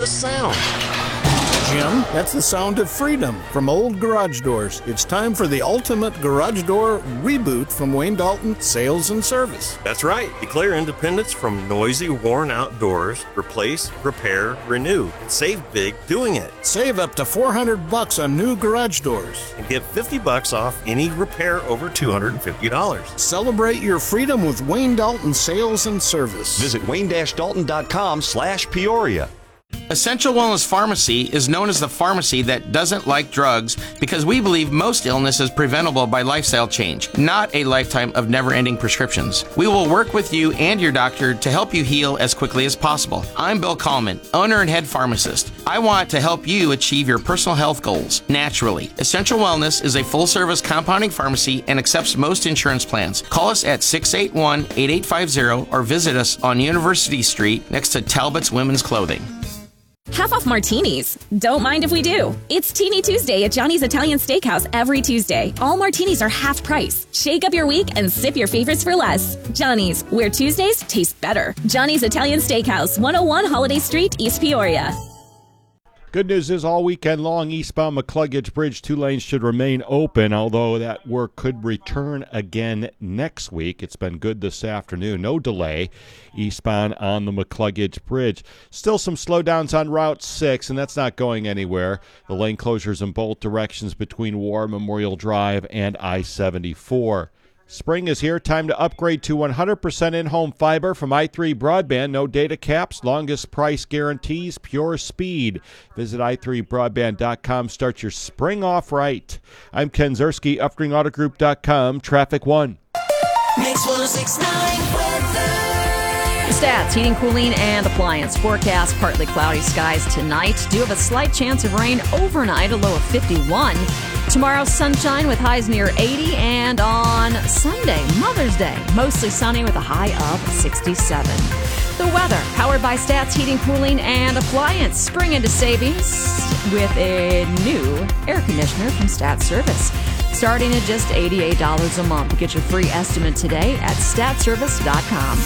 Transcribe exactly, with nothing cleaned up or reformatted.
this sound? Jim, that's the sound of freedom from Old Garage Doors. It's time for the ultimate garage door reboot from Wayne Dalton Sales and Service. That's right. Declare independence from noisy, worn-out doors. Replace, repair, renew. Save big doing it. Save up to four hundred bucks on new garage doors. And get fifty bucks off any repair over two hundred fifty dollars. Celebrate your freedom with Wayne Dalton Sales and Service. Visit wayne dash dalton dot com slash Peoria. Essential Wellness Pharmacy is known as the pharmacy that doesn't like drugs because we believe most illness is preventable by lifestyle change, not a lifetime of never-ending prescriptions. We will work with you and your doctor to help you heal as quickly as possible. I'm Bill Kallman, owner and head pharmacist. I want to help you achieve your personal health goals naturally. Essential Wellness is a full-service compounding pharmacy and accepts most insurance plans. Call us at six eight one, eight eight five zero or visit us on University Street next to Talbot's Women's Clothing. Half off martinis. Don't mind if we do. It's Teeny Tuesday at Johnny's Italian Steakhouse every Tuesday. All martinis are half price. Shake up your week and sip your favorites for less. Johnny's, where Tuesdays taste better. Johnny's Italian Steakhouse, one oh one Holiday Street, East Peoria. Good news is all weekend long, eastbound McCluggage Bridge, two lanes should remain open, although that work could return again next week. It's been good this afternoon. No delay eastbound on the McCluggage Bridge. Still some slowdowns on Route six, and that's not going anywhere. The lane closures in both directions between War Memorial Drive and I seventy-four. Spring is here. Time to upgrade to one hundred percent in-home fiber from i three Broadband. No data caps, longest price guarantees, pure speed. Visit i three broadband dot com. Start your spring off right. I'm Ken Zerski, upgrade auto group dot com. Traffic one. Mix one oh six point nine weather. Stats, heating, cooling, and appliance. Forecast, partly cloudy skies tonight. Do have a slight chance of rain overnight, a low of fifty-one. Tomorrow, sunshine with highs near eighty. And on Sunday, Mother's Day, mostly sunny with a high of sixty-seven. The weather, powered by Stats, heating, cooling, and appliance. Spring into savings with a new air conditioner from Stats Service. Starting at just eighty-eight dollars a month. Get your free estimate today at stats service dot com.